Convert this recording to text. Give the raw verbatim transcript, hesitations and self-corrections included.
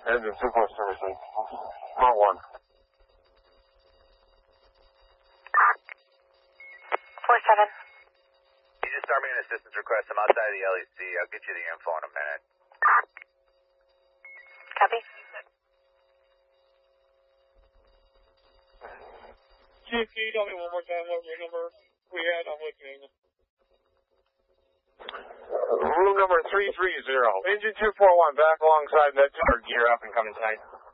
Engine two four servicing. Mount one. four seven. You just start me an assistance request. I'm outside of the L E C. I'll get you the info in a minute. Copy. Chief, can you tell me one more time what room number we had? I'm looking. Room number three three zero. Engine two four one back alongside that tower gear up and coming tight.